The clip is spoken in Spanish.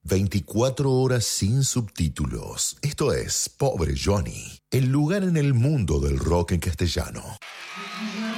24 horas sin subtítulos. Esto es Pobre Johnny, el lugar en el mundo del rock en castellano.